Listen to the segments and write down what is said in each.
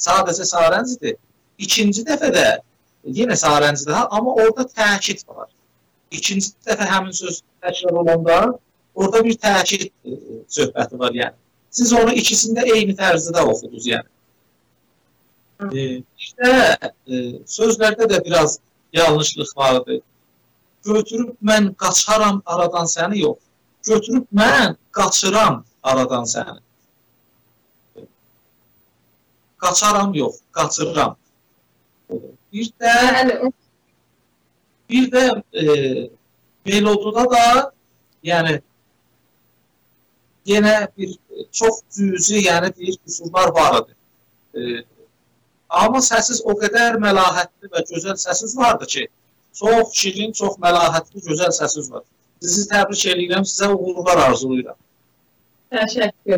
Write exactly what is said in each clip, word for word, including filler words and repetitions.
sadəcə Sarəncidir. İkinci dəfə də yenə Sarəncidir, amma orada təkid var. İkinci dəfə həmin söz təkrar olanda orada bir təkid e, söhbəti var, yəni. Siz onu ikisində eyni tərzdə oxudunuz, yəni. E, işte e, sözlərdə də biraz yanlışlıq vardı. Götürüb mən qaçaram aradan səni, yox. Götürüb mən qaçıram aradan səni. Qaçaram yox, qaçıram. Bir də bir də e, meloduda da yəni yenə bir çox cüzi, yəni bir qüsurlar var idi. E, amma səsiz o qədər məlahətli və gözəl səsiz vardı ki, çox şirin, çox məlahətli, gözəl səsiz var. Sizi təbrik edirəm, sizə uğurlar arzulayıram. Təşəkkür.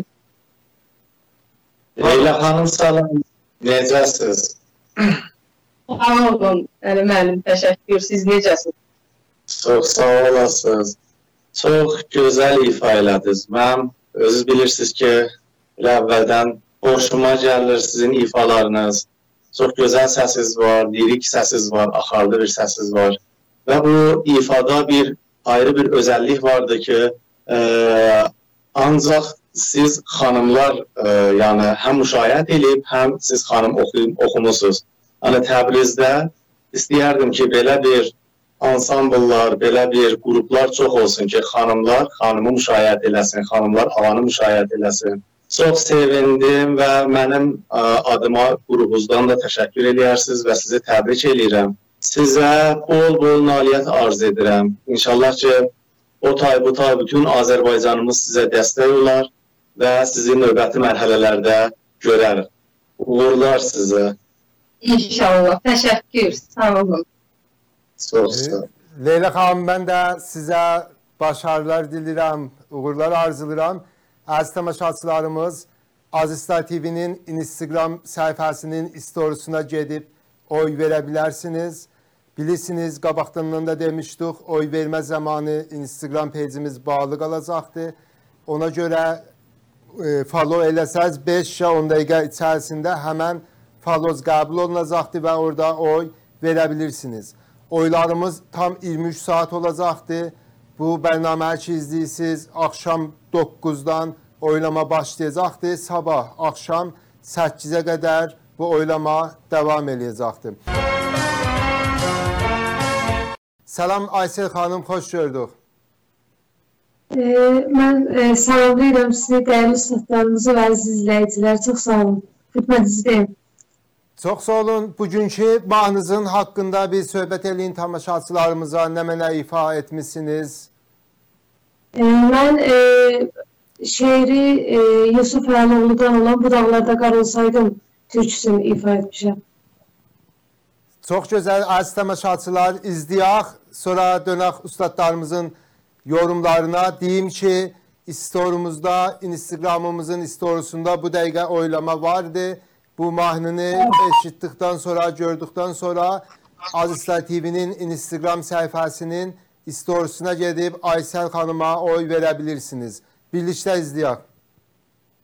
Leyla xanım, salam. Necəsiz? Sağ olun, Əli müəllim, təşəkkür. Siz necəsiz? Çox sağ olasınız. Çox gözəl ifa elədiniz. Mən, özünüz bilirsiniz ki, əvvəldən hoşuma gəlir sizin ifalarınız. Çox gözəl səsiz var, lirik səsiz var, axarlı bir səsiz var. Və bu ifada bir ayrı bir özəllik vardı ki, e, ancaq siz xanımlar e, yəni həm müşayiət edib, həm siz xanım oxumusunuz. Yəni Təbrizdə istəyərdim ki, belə bir ansambllar, belə bir qruplar çox olsun ki, xanımlar xanımı müşayiət eləsin, xanımlar alanı müşayiət eləsin. Çox sevindim və mənim ə, adıma qrubunuzdan da təşəkkür edərsiniz və sizi təbrik edirəm. Sizə bol-bol nailiyyət arz edirəm. İnşallah ki, o tay bu tay bütün Azərbaycanımız sizə dəstək olar və sizi növbəti mərhələlərdə görərik. Uğurlar sizə. İnşallah. Təşəkkür. Sağ olun. Çox sağ olun. Leyla xanım, mən də sizə başarılar dilirəm, uğurlar arzulayıram. Əziz tamaşaçılarımız, Azistar T V'nin Instagram səhifəsinin istorusuna gedib oy verə bilərsiniz. Bilirsiniz, qabaqdan da demişdik, oy vermə zamanı Instagram pejimiz bağlı qalacaqdır. Ona görə e, follow eləsəz beş ya on dəqiqə içərisində həmən follow qəbul olunacaqdır və orada oy verə bilirsiniz. Oylarımız tam iyirmi üç saat olacaqdır. Bu bərnaməyi ki izləyirsiniz, axşam doqquzdan oylama başlayacaqdır. Sabah axşam səkkizə qədər bu oylama davam edəcəkdir. Salam Aysel xanım, xoş gördük. E, mən e, salamlayıram sizi, dəyərli üstadlarımızı və əziz izləyicilər. Çox sağ olun. Xidmətinizdəyim. Çox sağ olun. Bugünkü mahnınızın haqqında bir söhbət eləyin tamaşaçılarımıza. Nə mənə ifa etmişsiniz? E, mən e, şeiri e, Yusuf Əloğlu'dan olan Bu dağlarda qar olsaydım türküsünü ifa etmişəm. Çox gözəl, əziz tamaşaçılar, izləyək. Sonra dönək ustadlarımızın yorumlarına. Deyim ki, istorumuzda, Instagramımızın istorusunda bu dəqiqə oylama vardı. Bu mahnını eşitdikdən sonra, gördükdən sonra Azistar T V'nin Instagram səhifəsinin istorusuna gedib Aysel xanıma oy verə bilirsiniz. Birlikdə izləyək.